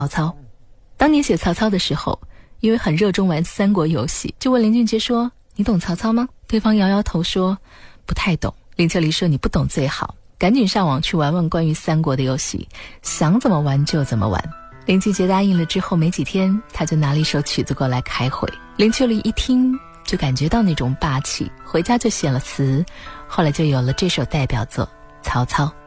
曹操。当年写曹操的时候，因为很热衷玩三国游戏，就问林俊杰说，你懂曹操吗？对方摇摇头说不太懂。林秋离说，你不懂最好，赶紧上网去玩玩关于三国的游戏，想怎么玩就怎么玩。林俊杰答应了之后没几天，他就拿了一首曲子过来开会。林秋离一听就感觉到那种霸气，回家就写了词，后来就有了这首代表作《曹操》。